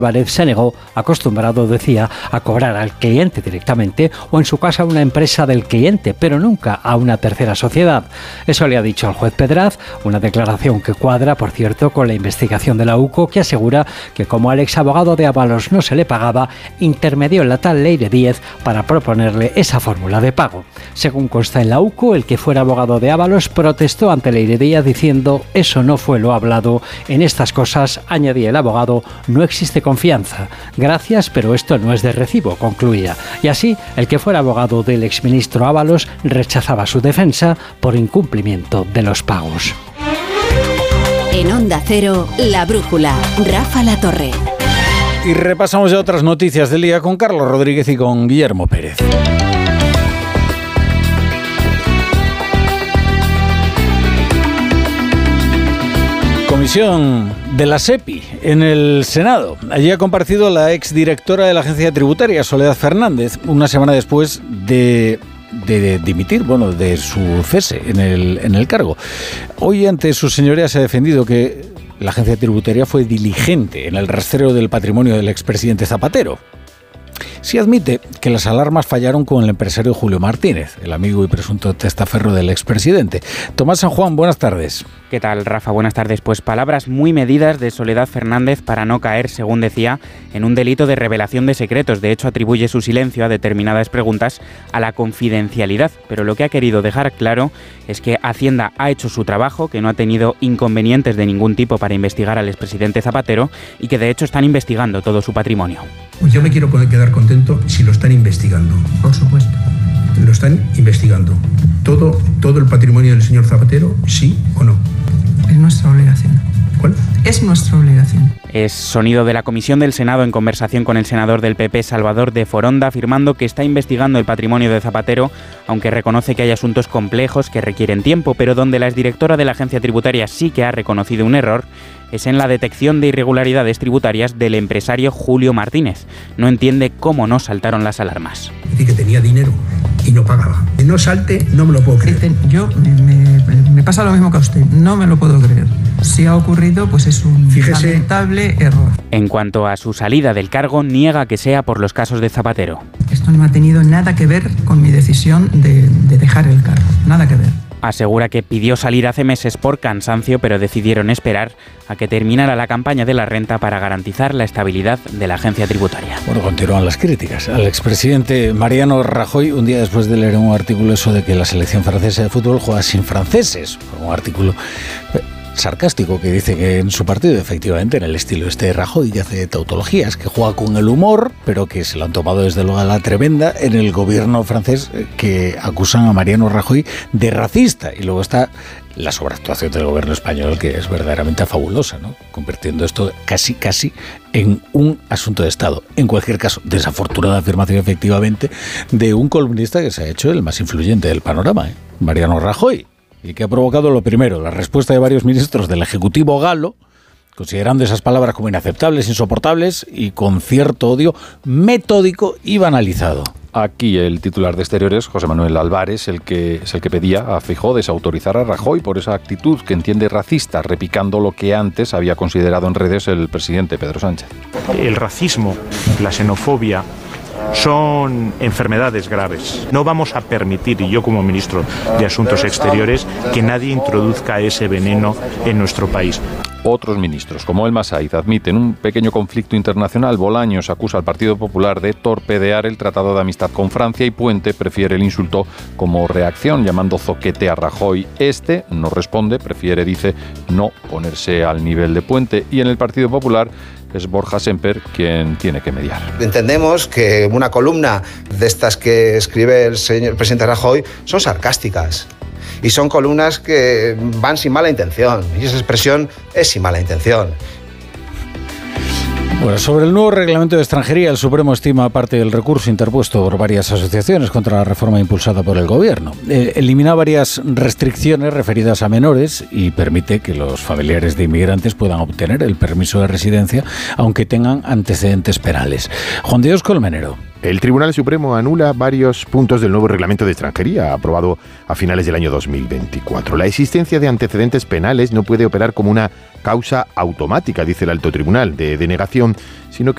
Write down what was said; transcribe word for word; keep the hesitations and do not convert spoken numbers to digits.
Álvarez se negó, acostumbrado, decía, a cobrar al cliente directamente o en su caso a una empresa del cliente, pero nunca a una tercera sociedad. Eso le ha dicho al juez Pedraz, una declaración que cuadra, por cierto, con la investigación de la U C O, que asegura que como al exabogado de Ábalos no se le pagaba, intermedió en la tal Leire Díez para proponerle esa fórmula de pago. Según consta en la U C O, el que fuera abogado de Ábalos protestó ante Leire Díez diciendo: eso no fue lo hablado, en estas cosas, añadía el abogado, no existe confianza. Gracias, pero esto no es de recibo, concluía. Y así, el que fuera abogado del exministro Ábalos rechazaba su defensa por incumplimiento de los pagos. En Onda Cero, La Brújula, Rafa La Torre. Y repasamos ya otras noticias del día con Carlos Rodríguez y con Guillermo Pérez. Comisión de la SEPI en el Senado. Allí ha comparecido la exdirectora de la Agencia Tributaria, Soledad Fernández, una semana después de, de, de dimitir, bueno, de su cese en el, en el cargo. Hoy, ante sus señorías, se ha defendido que la Agencia Tributaria fue diligente en el rastreo del patrimonio del expresidente Zapatero. Sí admite que las alarmas fallaron con el empresario Julio Martínez, el amigo y presunto testaferro del expresidente. Tomás San Juan, buenas tardes. ¿Qué tal, Rafa? Buenas tardes. Pues palabras muy medidas de Soledad Fernández para no caer, según decía, en un delito de revelación de secretos. De hecho, atribuye su silencio a determinadas preguntas a la confidencialidad. Pero lo que ha querido dejar claro es que Hacienda ha hecho su trabajo, que no ha tenido inconvenientes de ningún tipo para investigar al expresidente Zapatero y que de hecho están investigando todo su patrimonio. Pues yo me quiero quedar contento si lo están investigando. Por supuesto. Lo están investigando. ¿Todo, todo el patrimonio del señor Zapatero, sí o no? Es nuestra obligación. ¿Cuál? Es nuestra obligación. Es sonido de la Comisión del Senado en conversación con el senador del P P, Salvador de Foronda, afirmando que está investigando el patrimonio de Zapatero, aunque reconoce que hay asuntos complejos que requieren tiempo, pero donde la exdirectora de la Agencia Tributaria sí que ha reconocido un error es en la detección de irregularidades tributarias del empresario Julio Martínez. No entiende cómo no saltaron las alarmas. Dice que tenía dinero y no pagaba. Que no salte, no me lo puedo creer. Yo, me, me, me pasa lo mismo que a usted, no me lo puedo creer. Si ha ocurrido, pues es un Fíjese. lamentable error. En cuanto a su salida del cargo, niega que sea por los casos de Zapatero. Esto no ha tenido nada que ver con mi decisión de, de dejar el cargo, nada que ver. Asegura que pidió salir hace meses por cansancio, pero decidieron esperar a que terminara la campaña de la renta para garantizar la estabilidad de la agencia tributaria. Bueno, continúan las críticas al expresidente Mariano Rajoy, un día después de leer un artículo eso de que la selección francesa de fútbol juega sin franceses. Un artículo sarcástico que dice que en su partido, efectivamente, en el estilo este de Rajoy, hace tautologías, que juega con el humor, pero que se lo han tomado desde luego a la tremenda en el gobierno francés, que acusan a Mariano Rajoy de racista. Y luego está la sobreactuación del gobierno español, que es verdaderamente fabulosa, ¿no? Convirtiendo esto casi, casi en un asunto de Estado. En cualquier caso, desafortunada afirmación, efectivamente, de un columnista que se ha hecho el más influyente del panorama, ¿eh? Mariano Rajoy. Y que ha provocado lo primero, la respuesta de varios ministros del Ejecutivo galo, considerando esas palabras como inaceptables, insoportables y con cierto odio metódico y banalizado. Aquí el titular de Exteriores, José Manuel Álvarez, el que, es el que pedía a Feijóo desautorizar a Rajoy por esa actitud que entiende racista, repicando lo que antes había considerado en redes el presidente Pedro Sánchez. El racismo, la xenofobia, son enfermedades graves. No vamos a permitir, y yo como ministro de Asuntos Exteriores, que nadie introduzca ese veneno en nuestro país. Otros ministros, como Elma Said, admiten un pequeño conflicto internacional. Bolaños acusa al Partido Popular de torpedear el tratado de amistad con Francia y Puente prefiere el insulto como reacción, llamando zoquete a Rajoy. Este no responde, prefiere, dice, no ponerse al nivel de Puente. Y en el Partido Popular es Borja Semper quien tiene que mediar. Entendemos que una columna de estas que escribe el señor presidente Rajoy son sarcásticas. Y son columnas que van sin mala intención. Y esa expresión es sin mala intención. Bueno, sobre el nuevo reglamento de extranjería, el Supremo estima parte del recurso interpuesto por varias asociaciones contra la reforma impulsada por el Gobierno. Eh, elimina varias restricciones referidas a menores y permite que los familiares de inmigrantes puedan obtener el permiso de residencia, aunque tengan antecedentes penales. Juan Dios Colmenero. El Tribunal Supremo anula varios puntos del nuevo reglamento de extranjería, aprobado a finales del año dos mil veinticuatro. La existencia de antecedentes penales no puede operar como una causa automática, dice el alto tribunal, de denegación, sino que